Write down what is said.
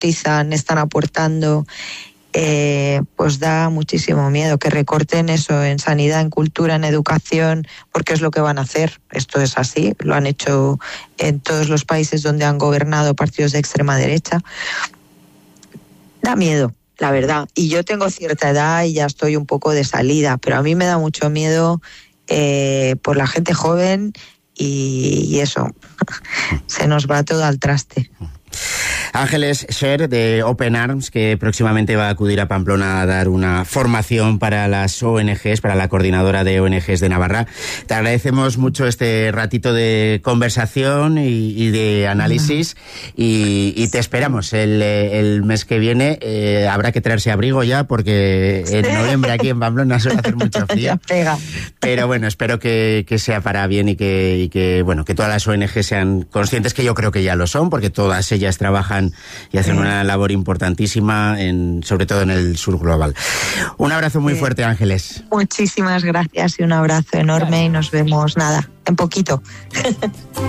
cotizan, están aportando, pues da muchísimo miedo que recorten eso en sanidad, en cultura, en educación, porque es lo que van a hacer. Esto es así, lo han hecho en todos los países donde han gobernado partidos de extrema derecha. Da miedo, la verdad. Y yo tengo cierta edad y ya estoy un poco de salida, pero a mí me da mucho miedo por la gente joven y eso, se nos va todo al traste. Ángeles Scher, de Open Arms, que próximamente va a acudir a Pamplona a dar una formación para las ONGs, para la coordinadora de ONGs de Navarra. Te agradecemos mucho este ratito de conversación y de análisis y te esperamos el mes que viene. Habrá que traerse abrigo ya porque en noviembre aquí en Pamplona suele hacer mucho frío. Pero bueno, espero que sea para bien y que bueno, que todas las ONGs sean conscientes, que yo creo que ya lo son, porque todas ellas trabajan y hacen una labor importantísima, sobre todo en el sur global. Un abrazo muy fuerte, Ángeles. Muchísimas gracias y un abrazo enorme y nos vemos, en poquito.